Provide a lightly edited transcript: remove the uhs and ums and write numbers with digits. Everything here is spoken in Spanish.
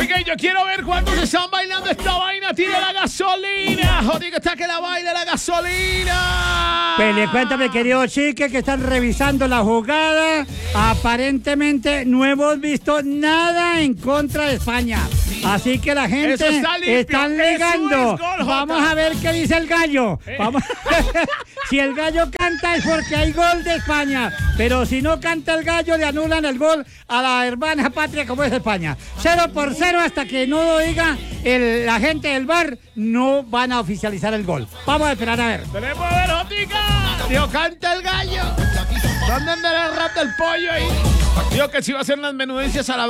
Oiga, yo quiero ver cuántos están bailando esta vaina. Tire la gasolina. Joder, que está que la baila la gasolina. Pues le cuento, mi querido Chique, que están revisando la jugada. Aparentemente no hemos visto nada en contra de España. Así que la gente está ligando. Vamos a ver qué dice el gallo. Vamos. Si el gallo canta es porque hay gol de España. Pero si no canta el gallo, le anulan el gol a la hermana patria como es España. 0-0 hasta que no lo diga la gente del VAR, no van a oficializar el gol. Vamos a esperar a ver. Tenemos a ver, Jotica. Tío, canta el gallo. ¿Dónde andará el rap del pollo ahí? Digo que si va a hacer las menudencias a la